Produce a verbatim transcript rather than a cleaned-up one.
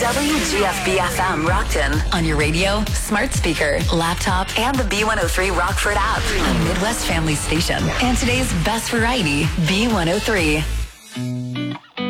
W G F B F M Rockton on your radio, smart speaker, laptop, and the B one oh three Rockford app. A Midwest family station. And today's best variety, B one oh three.